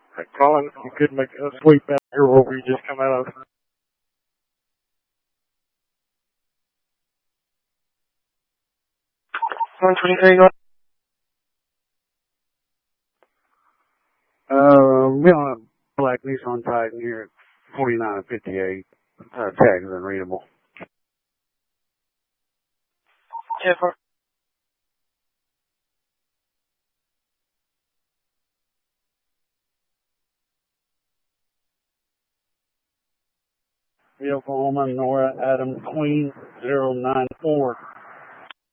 Colin, you could make a sweep out here where we just come out of. 123 going. We on a black Nissan Titan here at 4958. Tag is unreadable. Yeah, for Oklahoma, Nora Adams Queen 094.